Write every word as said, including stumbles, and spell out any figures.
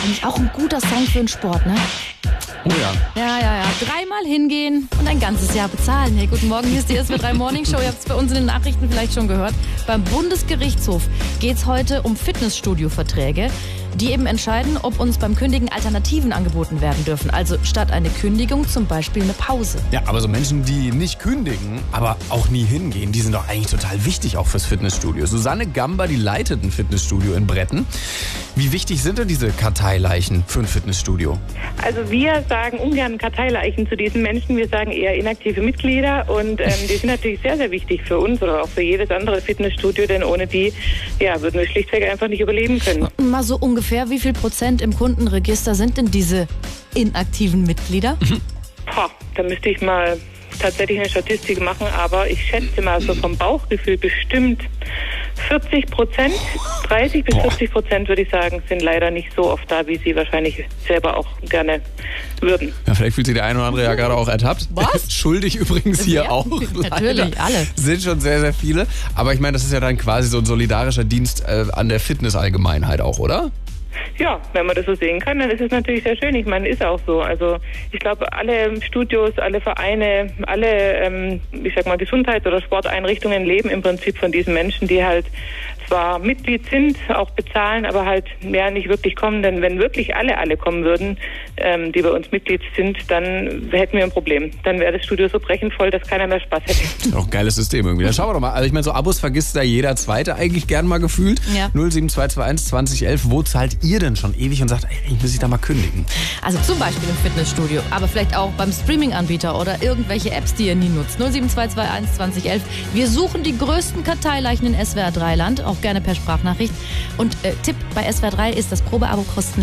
eigentlich auch ein guter Song für den Sport, ne? Oh ja. Ja, ja, ja. Dreimal hingehen und ein ganzes Jahr bezahlen. Hey, guten Morgen, hier ist die S W R drei Morning Show. Ihr habt es bei uns in den Nachrichten vielleicht schon gehört. Beim Bundesgerichtshof geht es heute um Fitnessstudio-Verträge, die eben entscheiden, ob uns beim Kündigen Alternativen angeboten werden dürfen. Also statt eine Kündigung zum Beispiel eine Pause. Ja, aber so Menschen, die nicht kündigen, aber auch nie hingehen, die sind doch eigentlich total wichtig auch fürs Fitnessstudio. Susanne Gamba, die leitet ein Fitnessstudio in Bretten. Wie wichtig sind denn diese Karteileichen für ein Fitnessstudio? Also wir sagen ungern Karteileichen zu diesen Menschen. Wir sagen eher inaktive Mitglieder und ähm, die sind natürlich sehr, sehr wichtig für uns oder auch für jedes andere Fitnessstudio, denn ohne die ja, würden wir schlichtweg einfach nicht überleben können. Mal so ungefähr, wie viel Prozent im Kundenregister sind denn diese inaktiven Mitglieder? Boah, da müsste ich mal tatsächlich eine Statistik machen, aber ich schätze mal so vom Bauchgefühl bestimmt vierzig Prozent, dreißig bis vierzig Prozent würde ich sagen, sind leider nicht so oft da, wie sie wahrscheinlich selber auch gerne würden. Ja, vielleicht fühlt sich der eine oder andere ja gerade auch ertappt. Was? Schuldig übrigens hier Ja, auch. natürlich, Leider alle. Sind schon sehr, sehr viele. Aber ich meine, das ist ja dann quasi so ein solidarischer Dienst äh, an der Fitnessallgemeinheit auch, oder? Ja, wenn man das so sehen kann, dann ist es natürlich sehr schön. Ich meine, ist auch so. Also ich glaube, alle Studios, alle Vereine, alle, ähm, ich sag mal, Gesundheits- oder Sporteinrichtungen leben im Prinzip von diesen Menschen, die halt zwar Mitglied sind, auch bezahlen, aber halt mehr nicht wirklich kommen. Denn wenn wirklich alle, alle kommen würden, ähm, die bei uns Mitglied sind, dann hätten wir ein Problem. Dann wäre das Studio so brechend voll, dass keiner mehr Spaß hätte. Auch ein geiles System irgendwie. Dann schauen wir doch mal. Also ich meine, so Abos vergisst da jeder Zweite eigentlich gern mal gefühlt. Ja. null sieben zwei zwei eins zwanzig elf. Wo zahlt ihr denn schon ewig und sagt, ey, ich muss ich da mal kündigen? Also zum Beispiel im Fitnessstudio, aber vielleicht auch beim Streaming-Anbieter oder irgendwelche Apps, die ihr nie nutzt. null sieben zwei zwei eins zwanzig elf. Wir suchen die größten Karteileichen in S W R drei Land, auch gerne per Sprachnachricht. Und äh, Tipp bei S W R drei ist, das Probeabo kostenlos.